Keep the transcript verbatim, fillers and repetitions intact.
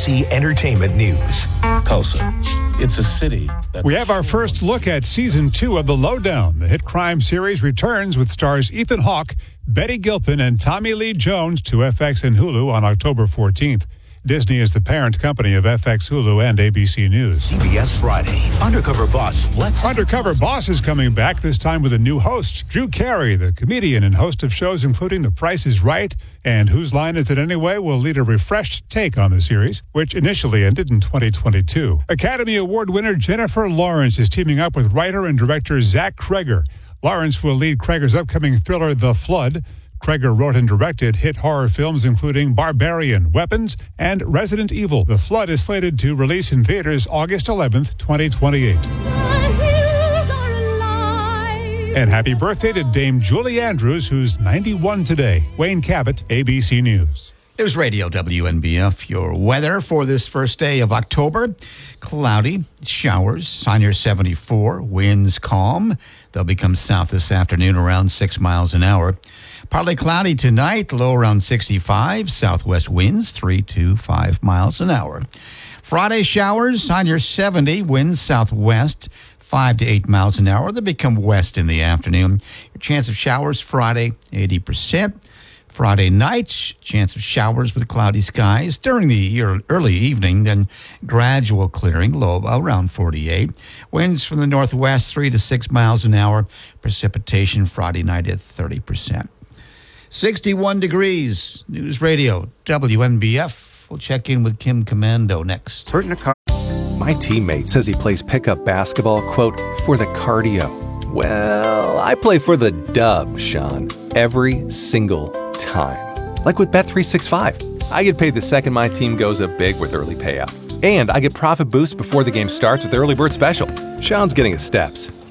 C Entertainment News. Tulsa. It's a city that... We have our first look at season two of The Lowdown. The hit crime series returns with stars Ethan Hawke, Betty Gilpin, and Tommy Lee Jones to F X and Hulu on October fourteenth. Disney is the parent company of F X, Hulu, and A B C News. C B S Friday. Undercover Boss Flex. Undercover Boss is coming back, this time with a new host. Drew Carey, the comedian and host of shows including The Price is Right and Whose Line Is It Anyway, will lead a refreshed take on the series, which initially ended in twenty twenty-two. Academy Award winner Jennifer Lawrence is teaming up with writer and director Zach Cregger. Lawrence will lead Cregger's upcoming thriller The Flood. Cregger wrote and directed hit horror films including Barbarian, Weapons, and Resident Evil. The Flood is slated to release in theaters August eleventh, twenty twenty-eight. And happy birthday to Dame Julie Andrews, who's ninety-one today. Wayne Cabot, A B C News. News Radio W N B F. Your weather for this first day of October. Cloudy, showers, high near seventy-four, winds calm. They'll become south this afternoon around six miles an hour. Partly cloudy tonight, low around sixty-five, southwest winds three to five miles an hour. Friday showers, high near seventy, winds southwest five to eight miles an hour. They become west in the afternoon. Your chance of showers Friday, eighty percent. Friday night, chance of showers with cloudy skies during the early evening, then gradual clearing, low around forty-eight. Winds from the northwest, three to six miles an hour. Precipitation Friday night at thirty percent. sixty-one degrees. News Radio, W N B F. We'll check in with Kim Commando next. My teammate says he plays pickup basketball, quote, for the cardio. Well, I play for the dub, Sean, every single time. Like with Bet three sixty-five. I get paid the second my team goes up big with early payout. And I get profit boosts before the game starts with Early Bird Special. Sean's getting his steps.